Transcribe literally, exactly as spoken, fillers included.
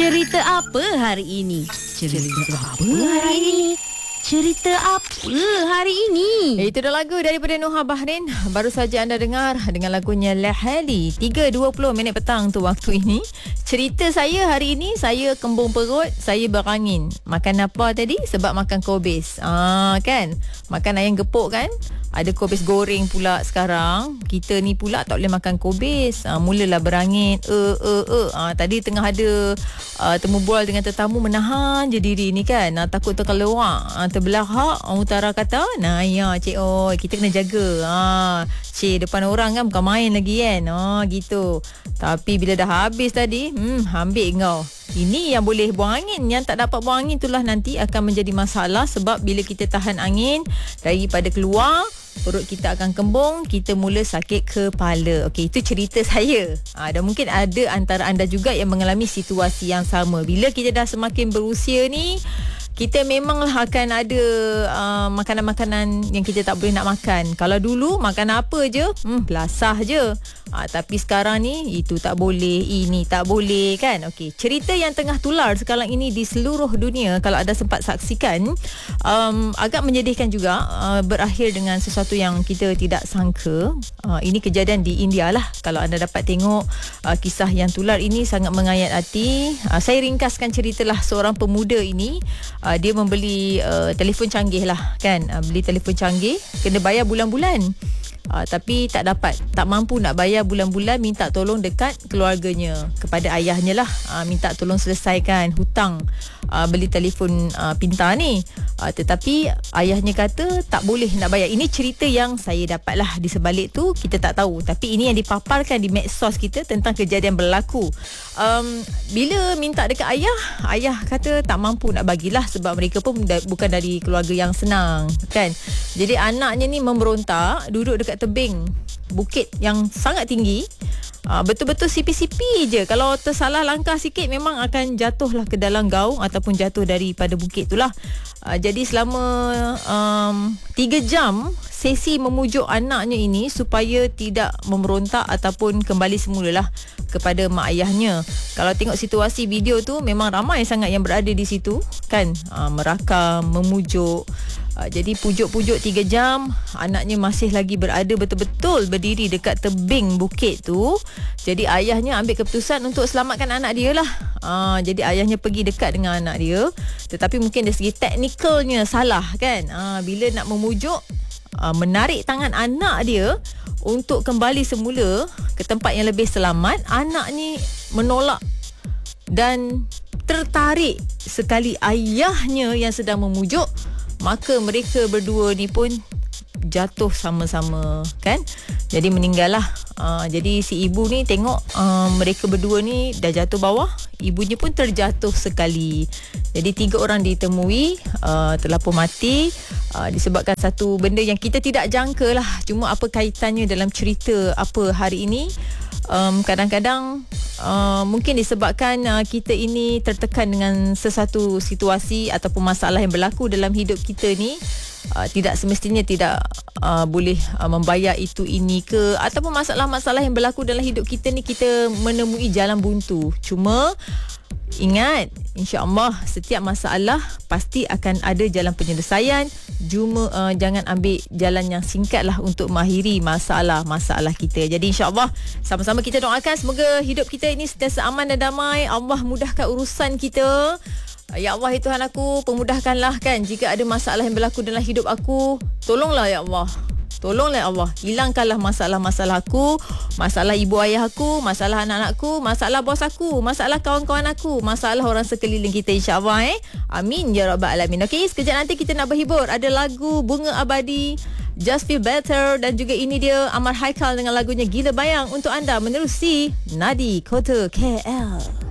Cerita apa hari ini? Cerita apa hari ini? Cerita apa hari ini? Itu dah lagu daripada Nuha Bahrin. Baru saja anda dengar dengan lagunya Lahali. tiga dua puluh minit petang tu waktu ini. Cerita saya hari ini, saya kembung perut, saya berangin. Makan apa tadi? Sebab makan kobis. Ah kan? Makan ayam gepuk kan? Ada kobis goreng pula sekarang. Kita ni pula tak boleh makan kobis. Ah, mulalah berangin. Eh, eh, eh. Ah, tadi tengah ada uh, temu bual dengan tetamu, menahan je diri ni kan. Ah, takut terkeluar. Ah, terbelahak. Orang utara kata, nah ya cik, oh kita kena jaga. Ah, cik, depan orang kan bukan main lagi kan. Ah, gitu. Tapi bila dah habis tadi, hmm, ambil kau. Ini yang boleh buang angin. Yang tak dapat buang angin itulah nanti akan menjadi masalah. Sebab bila kita tahan angin daripada keluar, perut kita akan kembung, kita mula sakit kepala. Okey, itu cerita saya. Ha, dan mungkin ada antara anda juga yang mengalami situasi yang sama. Bila kita dah semakin berusia ni, kita memanglah akan ada uh, makanan-makanan yang kita tak boleh nak makan. Kalau dulu makan apa je, hmm, belasah je. Ha, tapi sekarang ni itu tak boleh, ini tak boleh kan. Okey, cerita yang tengah tular sekarang ini di seluruh dunia, kalau anda sempat saksikan, um, agak menyedihkan juga, uh, berakhir dengan sesuatu yang kita tidak sangka. Uh, ini kejadian di India lah. Kalau anda dapat tengok uh, kisah yang tular ini sangat mengayat hati. Uh, saya ringkaskan ceritalah seorang pemuda ini. Uh, dia membeli uh, telefon canggih lah kan. Uh, beli telefon canggih, kena bayar bulan-bulan. Uh, tapi tak dapat, tak mampu nak bayar bulan-bulan, minta tolong dekat keluarganya, kepada ayahnya lah, uh, minta tolong selesaikan hutang uh, beli telefon uh, pintar ni. Uh, tetapi ayahnya kata tak boleh nak bayar. Ini cerita yang saya dapat lah. Di sebalik tu kita tak tahu, tapi ini yang dipaparkan di medsos kita tentang kejadian berlaku. um, Bila minta dekat ayah, ayah kata tak mampu nak bagilah, sebab mereka pun da- bukan dari keluarga yang senang kan. Jadi anaknya ni memberontak, duduk dekat tebing bukit yang sangat tinggi. Uh, betul-betul sipi-sipi je. Kalau tersalah langkah sikit memang akan jatuhlah ke dalam gaung ataupun jatuh daripada bukit itulah. Uh, jadi selama um, tiga jam sesi memujuk anaknya ini supaya tidak memberontak ataupun kembali semulalah kepada mak ayahnya. Kalau tengok situasi video tu, memang ramai sangat yang berada di situ kan, uh, merakam, memujuk. Uh, jadi pujuk-pujuk tiga jam, anaknya masih lagi berada betul-betul berdiri dekat tebing bukit tu. Jadi ayahnya ambil keputusan untuk selamatkan anak dia lah. Uh, jadi ayahnya pergi dekat dengan anak dia, tetapi mungkin dari segi teknikalnya salah kan. Uh, bila nak memujuk, uh, menarik tangan anak dia untuk kembali semula ke tempat yang lebih selamat, anak ni menolak dan tertarik sekali ayahnya yang sedang memujuk. Maka mereka berdua ni pun jatuh sama-sama kan. Jadi meninggal lah. uh, Jadi si ibu ni tengok uh, mereka berdua ni dah jatuh bawah, ibunya pun terjatuh sekali. Jadi tiga orang ditemui uh, telah pun mati uh, disebabkan satu benda yang kita tidak jangka lah. Cuma apa kaitannya dalam cerita apa hari ini, um, kadang-kadang Uh, mungkin disebabkan uh, kita ini tertekan dengan sesuatu situasi ataupun masalah yang berlaku dalam hidup kita ni. Uh, tidak semestinya tidak uh, boleh uh, membayar itu ini ke, ataupun masalah-masalah yang berlaku dalam hidup kita ni kita menemui jalan buntu. Cuma ingat, insya-Allah setiap masalah pasti akan ada jalan penyelesaian. Cuma uh, jangan ambil jalan yang singkat lah untuk mengakhiri masalah-masalah kita. Jadi insya-Allah sama-sama kita doakan semoga hidup kita ini sentiasa aman dan damai. Allah mudahkan urusan kita. Ya Allah, ya Tuhan aku, pemudahkanlah kan jika ada masalah yang berlaku dalam hidup aku. Tolonglah ya Allah. Tolonglah ya Allah, hilangkanlah masalah-masalah aku, masalah ibu ayah aku, masalah anak-anakku, masalah bos aku, masalah kawan-kawan aku, masalah orang sekeliling kita, insya-Allah eh. Amin ya rabbal alamin. Okey, sekejap nanti kita nak berhibur. Ada lagu Bunga Abadi, Just Feel Better, dan juga ini dia Amar Haikal dengan lagunya Gila Bayang untuk anda menerusi Nadi Kota K L.